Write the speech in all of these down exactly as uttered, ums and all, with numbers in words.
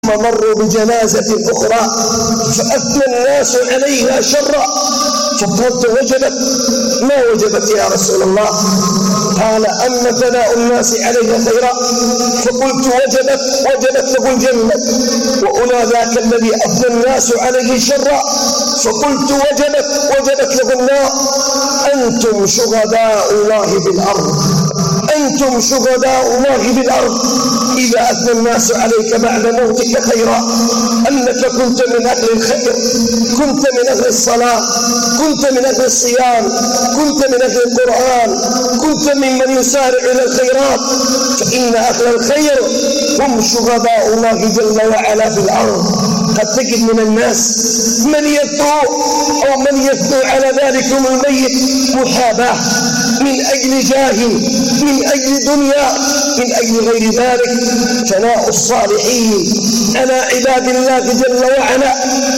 مروا بجنازة أخرى فأثنى الناس عليها شرا، فقلت وجبت؟ ما وجبت يا رسول الله؟ قال أما ثناء الناس عليها خيرا، فقلت وجبت وجبت له الجنة. وأولى ذاك الذي أثنى الناس عليه شرا، فقلت وجبت وجبت له النار. أنتم شهداء الله في الأرض، أنتم شهداء الله في الأرض إذا أثنى الناس عليك بعد موتك خيرا أنك كنت من أهل الخير، كنت من أهل الصلاة، كنت من أهل الصيام، كنت من أهل القرآن، كنت ممن يسارع إلى الخيرات، فإن أهل الخير هم شهداء الله جل وعلا في الأرض. قد تجد من الناس من يثنو أو من يثنو على ذلكم الميت محاباة من أجل جاه، من أجل دنيا، من أجل غير ذلك. ثناء الصالحين على عباد الله جل وعلا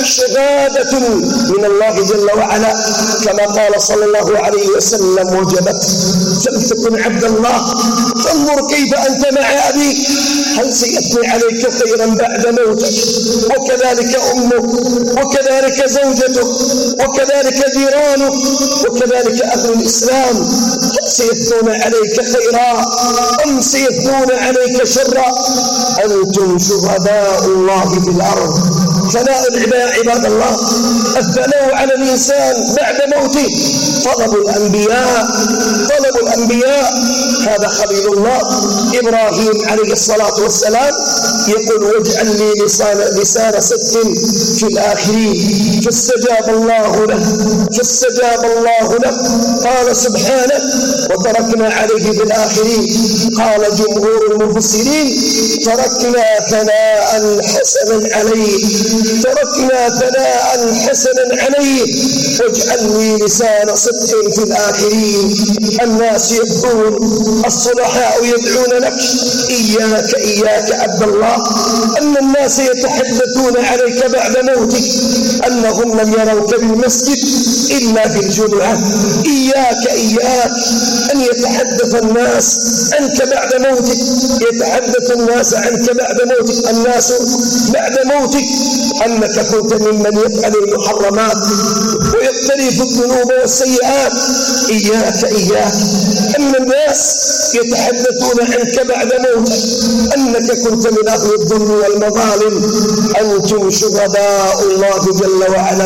شهادة من الله جل وعلا، كما قال صلى الله عليه وسلم وجبت. فلتكن عبد الله فانظر كيف أنت مع أبيك، هل سيثني عليك خيرا بعد موتك؟ وكذلك أمك، وكذلك زوجتك، وكذلك جيرانك، وكذلك أهل الإسلام، هل سيثنون عليك خيرا أم سيثنون عليك شرا؟ أنتم شهداء الله في الأرض. ثناء عباد الله، الثناء على الإنسان بعد موته طلب الأنبياء، طلب الأنبياء. هذا خليل الله إبراهيم عليه الصلاة والسلام يقول واجعل لي لسان, لسان صدق في الآخرين، فاستجاب الله له، فاستجاب الله له. قال سبحانه وتركنا عليه في الآخرين. قال جمهور المفسرين تركنا ثناء حسنا عليه، تركنا ثناء حسنا عليه، واجعل لي لسان صدق في الآخرين. الناس يدعون، الصلحاء يدعون لك، إياك إياك عبد الله أن الناس يتحدثون عليك بعد موتك أنهم لم يروك بالمسجد إلا في الجمعة. إياك إياك أن يتحدث الناس عنك بعد موتك، يتحدث الناس عنك بعد موتك الناس بعد موتك أنك كنت ممن يفعل المحرمات ويقترف الذنوب والسيئات. إياك إياك أن الناس يتحدثون عنك بعد موتك أنك كنت من أهل الظلم والمظالم. أنتم شهداء الله جل وعلا